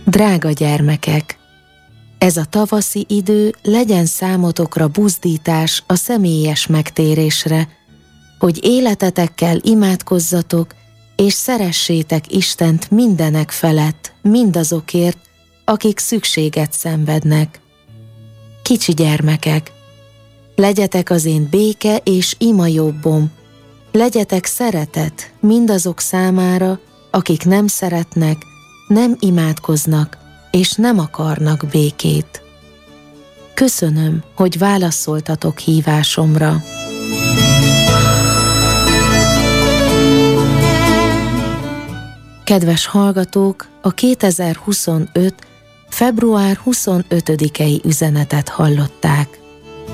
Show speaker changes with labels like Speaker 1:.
Speaker 1: Drága gyermekek! Ez a tavaszi idő legyen számotokra buzdítás a személyes megtérésre, hogy életetekkel imádkozzatok, és szeressétek Istent mindenek felett, mindazokért, akik szükséget szenvednek. Kicsi gyermekek! Legyetek az én béke és imajobbom, legyetek szeretet mindazok számára, akik nem szeretnek, nem imádkoznak, és nem akarnak békét. Köszönöm, hogy válaszoltatok hívásomra. Kedves hallgatók, a 2025. február 25-i üzenetet hallották.